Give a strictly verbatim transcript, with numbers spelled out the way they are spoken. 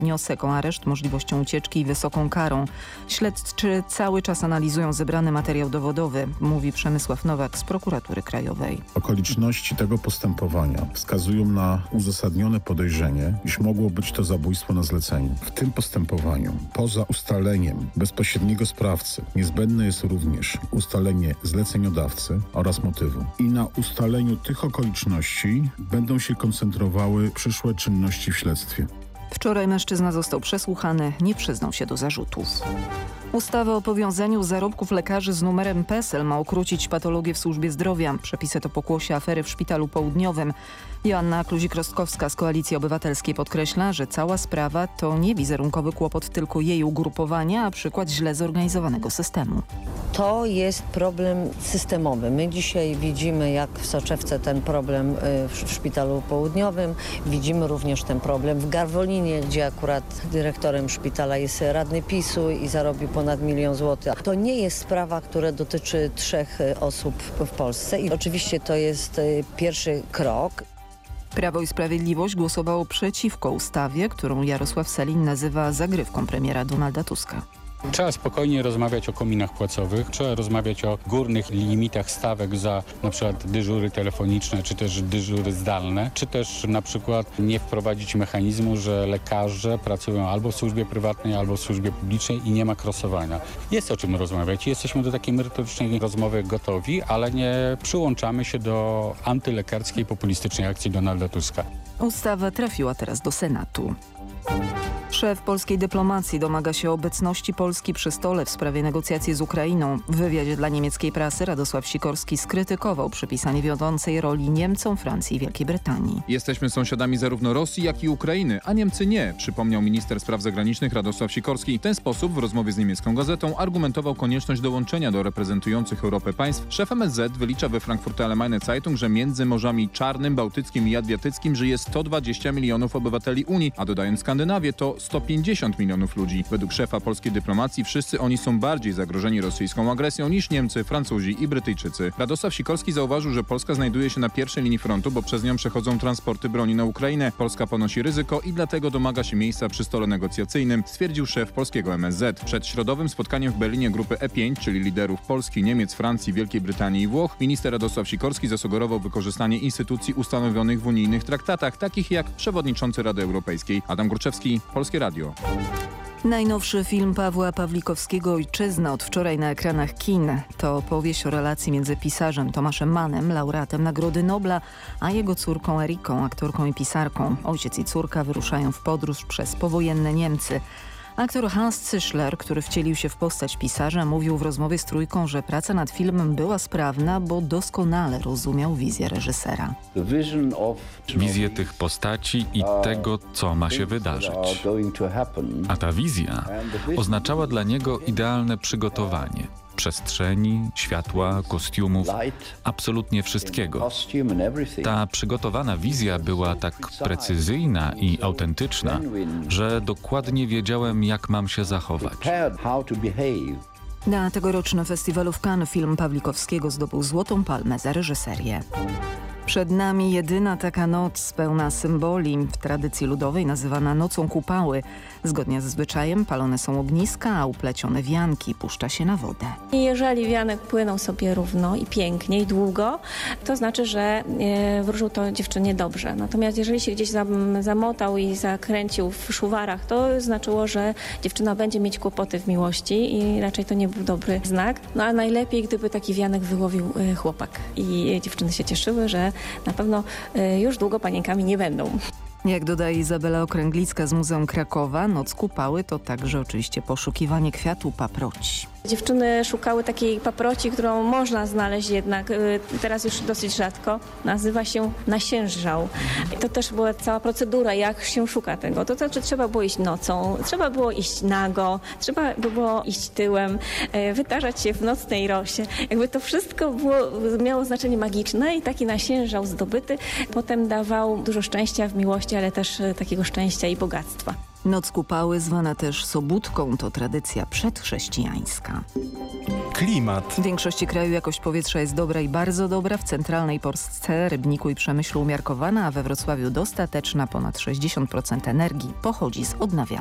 Wniosek o areszt, możliwością ucieczki i wysoką karą. Śledczy cały czas analizują zebrany materiał dowodowy, mówi Przemysław Nowak z Prokuratury Krajowej. Okoliczności tego postępowania wskazują na uzasadnione podejrzenie, iż mogło być to zabójstwo na zlecenie. W tym postępowaniu, poza ustaleniem bezpośredniego sprawcy, niezbędne jest również ustalenie zleceniodawcy oraz motywu. I na ustaleniu tych okoliczności będą się koncentrowały przyszłe czynności w śledztwie. Wczoraj mężczyzna został przesłuchany, nie przyznał się do zarzutów. Ustawa o powiązaniu zarobków lekarzy z numerem PESEL ma ukrócić patologię w służbie zdrowia. Przepisy to pokłosie afery w Szpitalu Południowym. Joanna Kluzik-Rostkowska z Koalicji Obywatelskiej podkreśla, że cała sprawa to nie wizerunkowy kłopot tylko jej ugrupowania, a przykład źle zorganizowanego systemu. To jest problem systemowy. My dzisiaj widzimy, jak w Soczewce ten problem w Szpitalu Południowym. Widzimy również ten problem w Garwolinie, gdzie akurat dyrektorem szpitala jest radny PiSu i zarobił ponad milion złotych. To nie jest sprawa, która dotyczy trzech osób w Polsce i oczywiście to jest pierwszy krok. Prawo i Sprawiedliwość głosowało przeciwko ustawie, którą Jarosław Sellin nazywa zagrywką premiera Donalda Tuska. Trzeba spokojnie rozmawiać o kominach płacowych, trzeba rozmawiać o górnych limitach stawek za na przykład dyżury telefoniczne, czy też dyżury zdalne, czy też na przykład nie wprowadzić mechanizmu, że lekarze pracują albo w służbie prywatnej, albo w służbie publicznej i nie ma krosowania. Jest o czym rozmawiać. Jesteśmy do takiej merytorycznej rozmowy gotowi, ale nie przyłączamy się do antylekarskiej, populistycznej akcji Donalda Tuska. Ustawa trafiła teraz do Senatu. Szef polskiej dyplomacji domaga się obecności Polski przy stole w sprawie negocjacji z Ukrainą. W wywiadzie dla niemieckiej prasy Radosław Sikorski skrytykował przypisanie wiodącej roli Niemcom, Francji i Wielkiej Brytanii. Jesteśmy sąsiadami zarówno Rosji, jak i Ukrainy, a Niemcy nie, przypomniał minister spraw zagranicznych Radosław Sikorski. W ten sposób w rozmowie z niemiecką gazetą argumentował konieczność dołączenia do reprezentujących Europę państw. Szef M S Z wylicza we Frankfurter Allgemeine Zeitung, że między Morzami Czarnym, Bałtyckim i Adriatyckim żyje sto dwadzieścia milionów obywateli Unii, a dodając Skandynawię to sto pięćdziesiąt milionów ludzi. Według szefa polskiej dyplomacji wszyscy oni są bardziej zagrożeni rosyjską agresją niż Niemcy, Francuzi i Brytyjczycy. Radosław Sikorski zauważył, że Polska znajduje się na pierwszej linii frontu, bo przez nią przechodzą transporty broni na Ukrainę. Polska ponosi ryzyko i dlatego domaga się miejsca przy stole negocjacyjnym, stwierdził szef polskiego M S Z. Przed środowym spotkaniem w Berlinie grupy E pięć, czyli liderów Polski, Niemiec, Francji, Wielkiej Brytanii i Włoch, minister Radosław Sikorski zasugerował wykorzystanie instytucji ustanowionych w unijnych traktatach, takich jak przewodniczący Rady Europejskiej. Adam Górczewski, Polskie Radio. Najnowszy film Pawła Pawlikowskiego Ojczyzna od wczoraj na ekranach kin. To opowieść o relacji między pisarzem Tomaszem Mannem, laureatem Nagrody Nobla, a jego córką Eriką, aktorką i pisarką. Ojciec i córka wyruszają w podróż przez powojenne Niemcy. Aktor Hans Zischler, który wcielił się w postać pisarza, mówił w rozmowie z Trójką, że praca nad filmem była sprawna, bo doskonale rozumiał wizję reżysera. Wizję tych postaci i tego, co ma się wydarzyć. A ta wizja oznaczała dla niego idealne przygotowanie. Przestrzeni, światła, kostiumów, absolutnie wszystkiego. Ta przygotowana wizja była tak precyzyjna i autentyczna, że dokładnie wiedziałem, jak mam się zachować. Na tegorocznym festiwalu w Cannes film Pawlikowskiego zdobył Złotą Palmę za reżyserię. Przed nami jedyna taka noc pełna symboli, w tradycji ludowej nazywana Nocą Kupały. Zgodnie ze zwyczajem palone są ogniska, a uplecione wianki puszcza się na wodę. Jeżeli wianek płyną sobie równo i pięknie i długo, to znaczy, że e, wróżył to dziewczynie dobrze. Natomiast jeżeli się gdzieś zam, zamotał i zakręcił w szuwarach, to znaczyło, że dziewczyna będzie mieć kłopoty w miłości i raczej to nie był dobry znak. No a najlepiej, gdyby taki wianek wyłowił e, chłopak. I dziewczyny się cieszyły, że na pewno e, już długo panienkami nie będą. Jak dodaje Izabela Okręglicka z Muzeum Krakowa, Noc Kupały to także oczywiście poszukiwanie kwiatu paproci. Dziewczyny szukały takiej paproci, którą można znaleźć jednak teraz już dosyć rzadko. Nazywa się nasiężał. I to też była cała procedura, jak się szuka tego. To znaczy trzeba było iść nocą, trzeba było iść nago, trzeba było iść tyłem, wytarzać się w nocnej rosie. Jakby to wszystko było, miało znaczenie magiczne i taki nasiężał zdobyty potem dawał dużo szczęścia w miłości, ale też takiego szczęścia i bogactwa. Noc Kupały, zwana też Sobótką, to tradycja przedchrześcijańska. Klimat. W większości kraju jakość powietrza jest dobra i bardzo dobra. W centralnej Polsce, Rybniku i Przemyślu umiarkowana, a we Wrocławiu dostateczna. Ponad sześćdziesiąt procent energii pochodzi z odnawialnych